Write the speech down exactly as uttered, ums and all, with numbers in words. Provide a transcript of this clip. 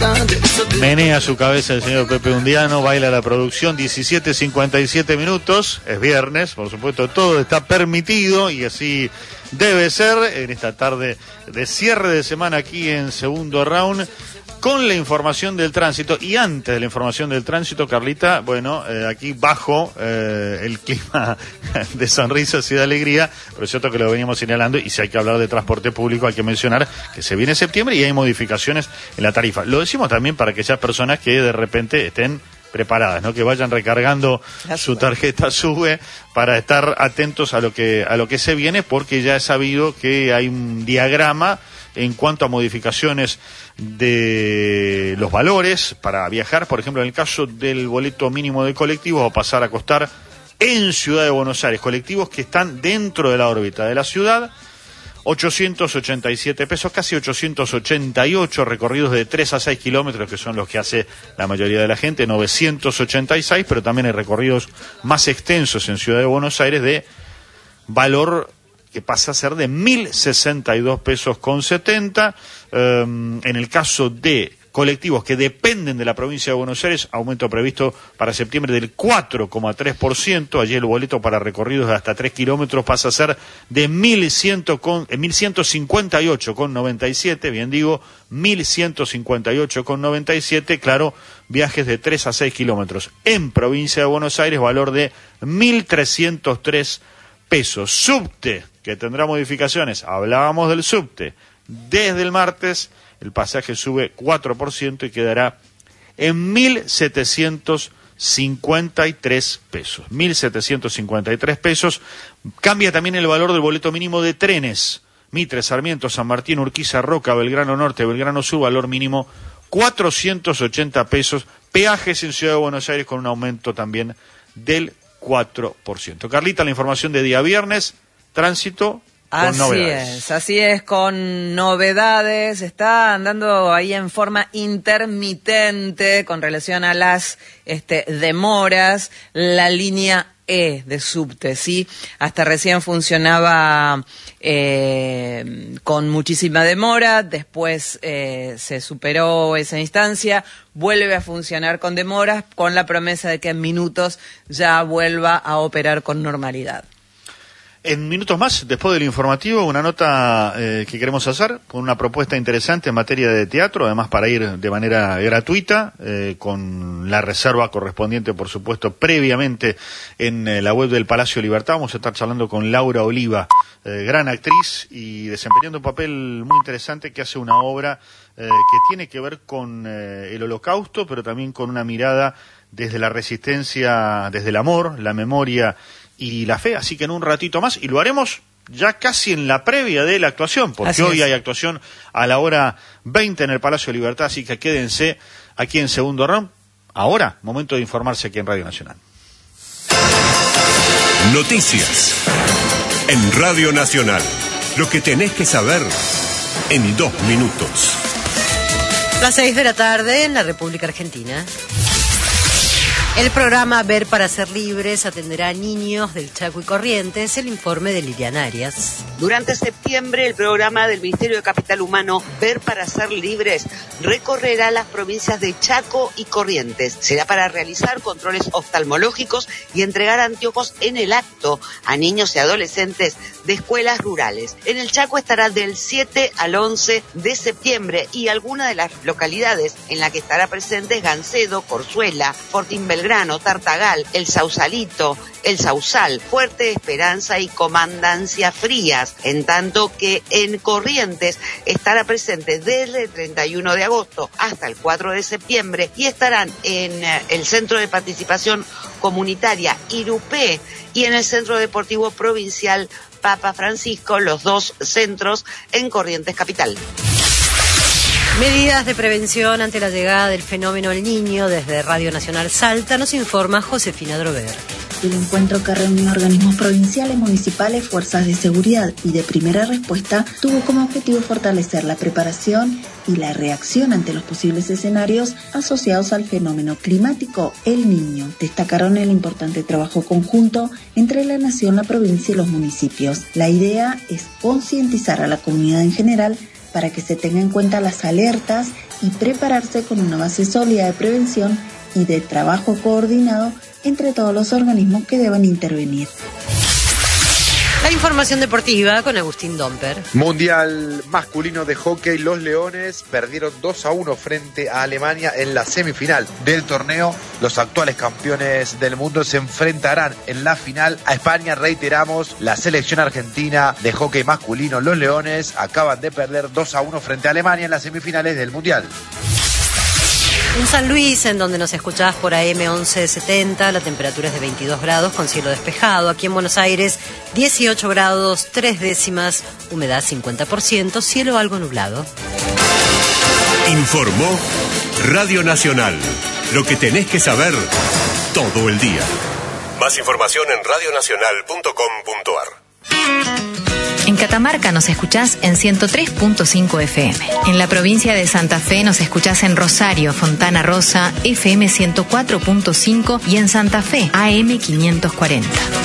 Menea su cabeza el señor Pepe Undiano, baila la producción, diecisiete cincuenta y siete minutos, es viernes, por supuesto, todo está permitido y así debe ser en esta tarde de cierre de semana aquí en Segundo Round, con la información del tránsito. Y antes de la información del tránsito, Carlita, bueno, eh, aquí bajo eh, el clima de sonrisas y de alegría, pero es cierto que lo veníamos señalando, y si hay que hablar de transporte público hay que mencionar que se viene septiembre y hay modificaciones en la tarifa. Lo decimos también para aquellas personas que de repente estén preparadas, ¿no? Que vayan recargando su tarjeta SUBE para estar atentos a lo que a lo que se viene, porque ya he sabido que hay un diagrama en cuanto a modificaciones de los valores para viajar. Por ejemplo, en el caso del boleto mínimo de colectivos, va a pasar a costar en Ciudad de Buenos Aires, colectivos que están dentro de la órbita de la ciudad, ochocientos ochenta y siete pesos, casi ochocientos ochenta y ocho, recorridos de tres a seis kilómetros, que son los que hace la mayoría de la gente, novecientos ochenta y seis, pero también hay recorridos más extensos en Ciudad de Buenos Aires de valor que pasa a ser de mil sesenta y dos pesos con setenta. Um, en el caso de colectivos que dependen de la provincia de Buenos Aires, aumento previsto para septiembre del cuatro coma tres por ciento. Allí el boleto para recorridos de hasta tres kilómetros pasa a ser de mil ciento cincuenta y ocho con noventa y siete, bien digo, mil ciento cincuenta y ocho con noventa y siete, claro, viajes de tres a seis kilómetros. En provincia de Buenos Aires, valor de mil trescientos tres pesos. Subte, que tendrá modificaciones, hablábamos del subte, desde el martes el pasaje sube cuatro por ciento y quedará en mil setecientos cincuenta y tres pesos, mil setecientos cincuenta y tres pesos. Cambia también el valor del boleto mínimo de trenes, Mitre, Sarmiento, San Martín, Urquiza, Roca, Belgrano Norte, Belgrano Sur, valor mínimo cuatrocientos ochenta pesos, peajes en Ciudad de Buenos Aires con un aumento también del cuatro por ciento. Carlita, la información de día viernes, tránsito con así novedades. es, así es, con novedades. Está andando ahí en forma intermitente con relación a las este, demoras la línea E de subte, ¿sí? Hasta recién funcionaba eh, con muchísima demora, después eh, se superó esa instancia, vuelve a funcionar con demoras, con la promesa de que en minutos ya vuelva a operar con normalidad. En minutos más, después del informativo, una nota eh, que queremos hacer con una propuesta interesante en materia de teatro, además para ir de manera gratuita, eh, con la reserva correspondiente, por supuesto, previamente en eh, la web del Palacio Libertad. Vamos a estar charlando con Laura Oliva, eh, gran actriz y desempeñando un papel muy interesante, que hace una obra eh, que tiene que ver con eh, el Holocausto, pero también con una mirada desde la resistencia, desde el amor, la memoria y la fe. Así que en un ratito más, y lo haremos ya casi en la previa de la actuación, porque así hoy es. hay actuación a la hora veinte en el Palacio de Libertad, así que quédense aquí en Segundo Round. Ahora, momento de informarse aquí en Radio Nacional. Noticias en Radio Nacional. Lo que tenés que saber en dos minutos. Las seis de la tarde en la República Argentina. El programa Ver para Ser Libres atenderá a niños del Chaco y Corrientes. El informe de Liliana Arias. Durante septiembre, el programa del Ministerio de Capital Humano Ver para Ser Libres recorrerá las provincias de Chaco y Corrientes. Será para realizar controles oftalmológicos y entregar anteojos en el acto a niños y adolescentes de escuelas rurales. En el Chaco estará del siete al once de septiembre y algunas de las localidades en las que estará presente es Gancedo, Corzuela, Fortín Belgrano, Tartagal, El Sausalito, El Sausal, Fuerte Esperanza y Comandancia Frías, en tanto que en Corrientes estará presente desde el treinta y uno de agosto hasta el cuatro de septiembre y estarán en el Centro de Participación Comunitaria Irupé y en el Centro Deportivo Provincial Papa Francisco, los dos centros en Corrientes Capital. Medidas de prevención ante la llegada del fenómeno El Niño. Desde Radio Nacional Salta nos informa Josefina Drover. El encuentro que reunió organismos provinciales, municipales, fuerzas de seguridad y de primera respuesta tuvo como objetivo fortalecer la preparación y la reacción ante los posibles escenarios asociados al fenómeno climático El Niño. Destacaron el importante trabajo conjunto entre la nación, la provincia y los municipios. La idea es concientizar a la comunidad en general para que se tengan en cuenta las alertas y prepararse con una base sólida de prevención y de trabajo coordinado entre todos los organismos que deban intervenir. La información deportiva con Agustín Domper. Mundial masculino de hockey, los Leones perdieron dos a uno frente a Alemania en la semifinal del torneo. Los actuales campeones del mundo se enfrentarán en la final a España. Reiteramos, la selección argentina de hockey masculino, los Leones, acaban de perder dos a uno frente a Alemania en las semifinales del Mundial. En San Luis, en donde nos escuchás por A M once setenta, la temperatura es de veintidós grados con cielo despejado. Aquí en Buenos Aires, dieciocho grados, tres décimas, humedad cincuenta por ciento, cielo algo nublado. Informó Radio Nacional. Lo que tenés que saber todo el día. Más información en radio nacional punto com punto a r. En Catamarca nos escuchás en ciento tres punto cinco F M. En la provincia de Santa Fe nos escuchás en Rosario, Fontana Rosa, F M ciento cuatro punto cinco y en Santa Fe, A M quinientos cuarenta.